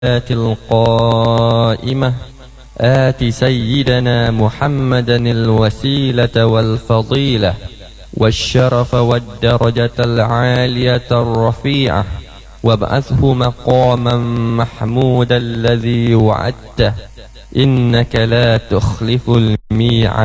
القائمة آت سيدنا محمدا الوسيلة والفضيلة والشرف والدرجة العالية الرفيعة وابعثه مقاما محمودا الذي وعدته إنك لا تخلف الميعاد.